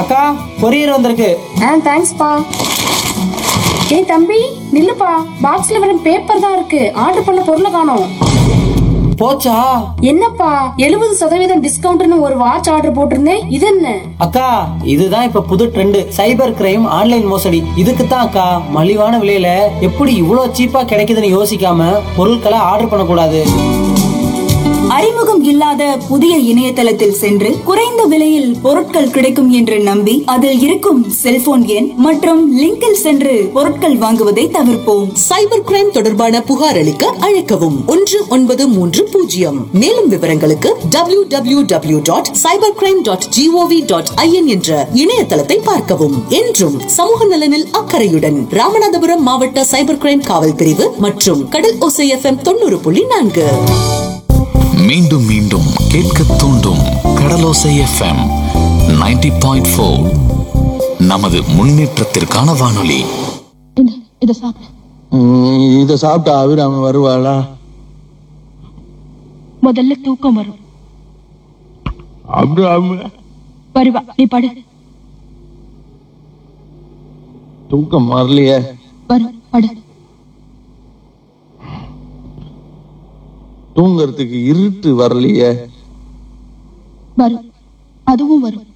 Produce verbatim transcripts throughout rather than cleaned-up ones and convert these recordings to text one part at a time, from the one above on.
அக்கா, கொரியர் வந்திருக்கு. ஆ தேங்க்ஸ்ப்பா. ஏய் தம்பி நில்லுப்பா, பாக்ஸ்ல வெறும் பேப்பர் தான் இருக்கு, ஆர்டர் பண்ண பொருளை காணோம். போச்சா? என்னப்பா எழுபது சதவீதம் டிஸ்கவுண்ட்னு ஒரு வாட்ச் ஆர்டர் போட்டிருந்தேன், இது என்ன? அக்கா, இதுதான் இப்ப புது ட்ரெண்ட், சைபர் கிரைம் ஆன்லைன் மோசடி. இதுக்கு தான் அக்கா, மலிவான விலையில எப்படி இவ்வளவு சீப்பா கிடைக்குதுன்னு யோசிக்காம பொருட்களை ஆர்டர் பண்ணக்கூடாது. அறிமுகம் இல்லாத புதிய இணையதளத்தில் சென்று குறைந்த விலையில் பொருட்கள் கிடைக்கும் என்று நம்பி அதில் இருக்கும் செல்போன் எண் மற்றும் லிங்கில் சென்று பொருட்கள் வாங்குவதை தவிர்ப்போம். சைபர் கிரைம் தொடர்பான புகார் அளிக்க அழைக்கவும் ஒன்று ஒன்பது மூன்று பூஜ்ஜியம். மேலும் விவரங்களுக்கு W W W dot cyber crime dot gov dot IN என்ற இணையதளத்தை பார்க்கவும். என்றும் சமூக நலனில் அக்கறையுடன் ராமநாதபுரம் மாவட்ட சைபர் கிரைம் காவல் பிரிவு மற்றும் கடல் ஓசை எஃப்எம் தொண்ணூறு புள்ளி நான்கு. மீண்டும் மீண்டும் கேட்க தூண்டும் கடலோசை எஃப்எம் நைன்டி பாயிண்ட் ஃபோர். நமது முன்னேற்றத்திற்கான வானொலி. இத சாப்பிட்டா அபிராமி வருவாளா? முதல்ல தூக்கம் வரும். அபிராமி வருவா, நீ படு. தூக்கம் வரலையே. வரும், படு. தூங்கறதுக்கு இருட்டு வரலையே. வரும், அதுவும் வரும்.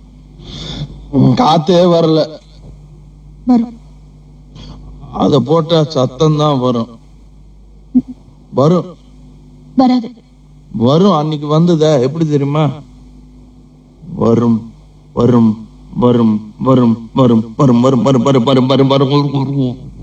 காத்தே வரல. வரும். அத போட்டா சத்தம் தான் வரும். வரும் வராது. வரும். அன்னைக்கு வந்ததா எப்படி தெரியுமா? வரும் வரும் வரும் வரும் வரும் வரும் வரும் வரும் வரும் வரும் வரும் வரும்